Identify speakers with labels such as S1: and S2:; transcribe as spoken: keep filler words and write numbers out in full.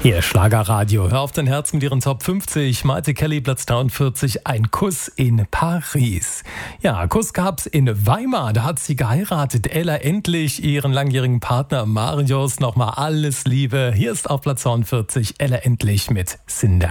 S1: Hier Schlagerradio. Hör auf dein Herz mit ihren Top fünfzig. Maite Kelly, Platz dreiundvierzig. Ein Kuss in Paris. Ja, Kuss gab's in Weimar. Da hat sie geheiratet. Ella endlich ihren langjährigen Partner Marius. Nochmal alles Liebe. Hier ist auf Platz zweiundvierzig Ella endlich mit Cinder.